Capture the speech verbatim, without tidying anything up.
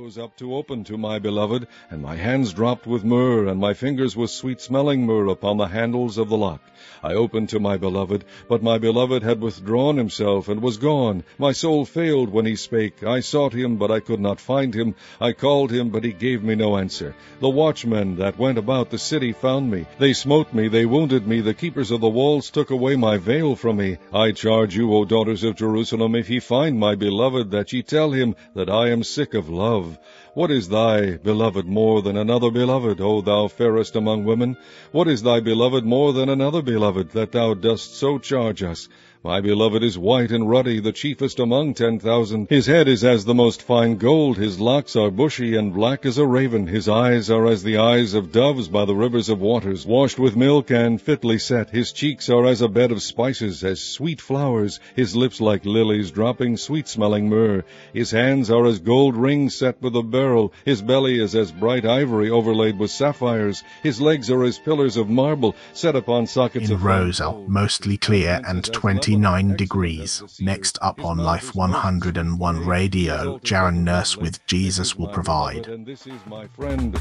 rose up to open to my beloved, and my hands dropped with myrrh, and my fingers with sweet-smelling myrrh upon the handles of the lock. I opened to my beloved, but my beloved had withdrawn himself, and was gone. My soul failed when he spake. I sought him, but I could not find him. I called him, but he gave me no answer. The watchmen that went about the city found me. They smote me, they wounded me. The keepers of the walls took away my veil from me. I charge you, O daughters of Jerusalem, if ye find my beloved, that ye tell him that I am sick of love. What is thy beloved more than another beloved, O thou fairest among women? What is thy beloved more than another beloved, that thou dost so charge us? My beloved is white and ruddy, the chiefest among ten thousand. His head is as the most fine gold, his locks are bushy and black as a raven. His eyes are as the eyes of doves by the rivers of waters, washed with milk and fitly set. His cheeks are as a bed of spices, as sweet flowers. His lips like lilies, dropping sweet-smelling myrrh. His hands are as gold rings set with a beryl. His belly is as bright ivory overlaid with sapphires. His legs are as pillars of marble, set upon sockets in of rows are mostly clear and twenty-nine degrees. Next up on Life one hundred and one Radio, Jaron Nurse with Jesus Will Provide. And this is my friend.